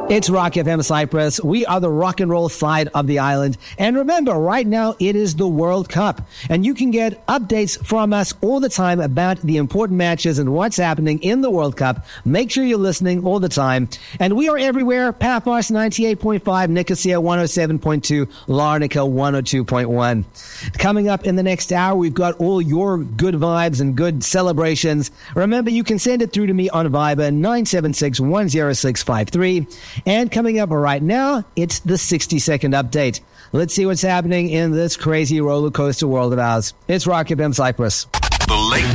It's Rock FM Cyprus. We are the rock and roll side of the island. And remember, right now it is the World Cup. And you can get updates from us all the time about the important matches and what's happening in the World Cup. Make sure you're listening all the time. And we are everywhere. Pathos 98.5, Nicosia 107.2, Larnaca 102.1. Coming up in the next hour, we've got all your good vibes and good celebrations. Remember, you can send it through to me on Viber 976-10653. And coming up right now, it's the 60-second update. Let's see what's happening in this crazy roller coaster world of ours. It's Rock FM Cyprus. The Late